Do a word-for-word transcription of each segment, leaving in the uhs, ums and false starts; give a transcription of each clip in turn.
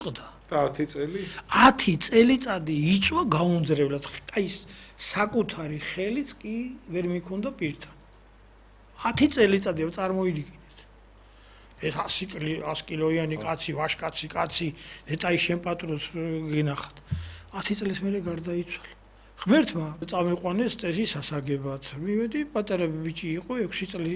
ყდა. ათი წელი? ათი წელიწადი იწვა გაუნძრევლად. აი საკუთარი ხელიც კი ვერ მიქონდა პირთან. ათი წელიწადია წარმოიდგინეთ. ეს ასი კილოიანი კაცი, ვაშკაცი კაცი, ნეტაი შემპატროს გინახათ. ათი წლის მერე გარდაიცვალა. ღმერთმა წამიყვანეს წესის ასაგებად. მივედი, პატარა ბიჭი იყო, ექვსი წელი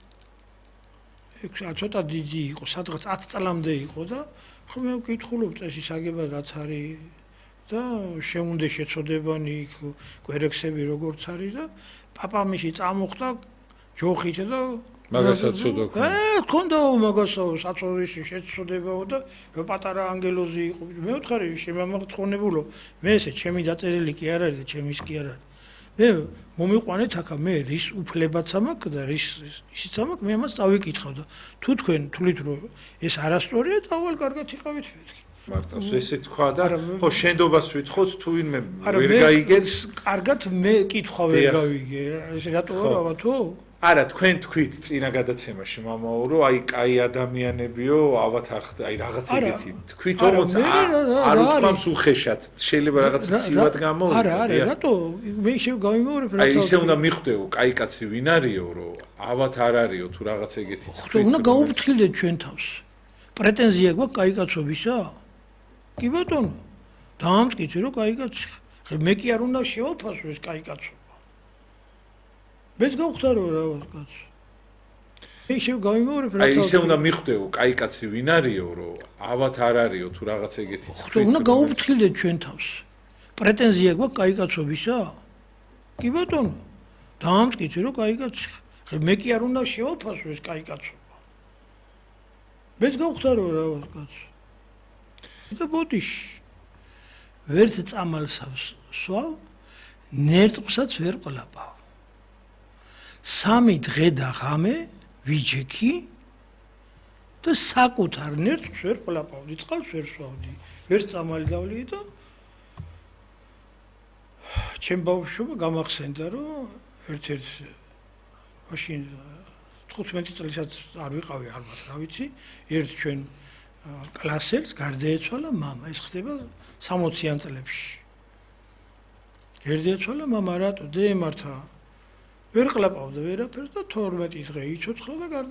ცოტა დიდი იყო, სადღაც ათი წლამდე იყო და ხმე ვკითხულობ წესის აგებად რაც არის და შეუნდე შეწოდებანი იქ კვერექსები როგორც არის და პაპამისი წამოხდა ჯოხით და მაგასაც ცოდო. ე, ქონდაო მაგასაო საწოდისი შეწოდებაო და რო პატარა ანგელოზი იყო. მე ვთხარი შემამაღწონებულო. მე ესე ჩემი დაწერილი კი არ არის და ჩემის კი არ არის. მე მომიყვანეთ აქა მე რის უფლებაც ამაქვს და რის ისიც ამაქვს მე ამას წავიკითხავ და თუ თქვენ თვლით რომ ეს არასწორია დავალ კარგად იყავით მეთქი. მარტავს ესე თქვა და ხო შენდობას ვითხოვთ თუ ვინმე ვერ გაიგეთ კარგად მე კითხვა ვერ გავიგე ეს რატო არა თუ არა თქვენ თქვით წინა გადაცემაში მამაო რომ აი კაი ადამიანებიო ავათ არ ხდა აი რაღაც ეგეთი თქვით όμως არ უთქვამს უხეშად შეიძლება რაღაც ცივად გამოვიდა არა არა რატო მე ისევ გავიმეორებ რა აი ისე უნდა მიხვდეო კაი კაცი ვინ არისო რომ ავათ არ არისო თუ რაღაც ეგეთი ხო უნდა გაუფრთხილდეთ ჩვენ თავს პრეტენზია გვაქვს კაი კაცობისა კი ბატონო დაამტკიცე რომ კაი კაცი მე კი არ უნდა შევაფასო ეს კაი კაცობა მეც გავხსარო რაღაც კაცი. მე ისევ გავიმეორებ რა. აი ისე უნდა მიხვდეო, კაი კაცი ვინ არისო, რომ ავათ არ არისო თუ რაღაც ეგეთი. ხო, უნდა გაუფრთხილდეთ ჩვენ თავს. პრეტენზია გვაქვს კაი კაცობისა? კი ბატონო. დაამტკიცე რომ კაი კაცი. მე კი არ უნდა შევაფასო ეს კაი კაცობა. მეც გავხსარო რაღაც კაცი. და ბოდიში. ვერც წამალსავს სვავ, ნერწყვსაც ვერ ყლაპავ. სამი დღე და ღამე ვიჯექი და საკუთარ ნერწყვს ვერ ყლაპავდი, წყალს ვერ სვავდი, ვერ წამალი დავლი და ჩემ ბავშვობა გამახსენდა რომ ერთ-ერთ მაშინ თხუთმეტი წლისაც არ ვიყავი ალბათ რა ვიცი, ერთ ჩვენ კლასელს გარდაეცვალა მამა, ეს ხდება სამოციან წლებში. გარდაეცვალა მამა რატო? დემართა ვერ ყლაპავდა ვერაფერს და თორმეტი დღე იცოცხლა და გარდა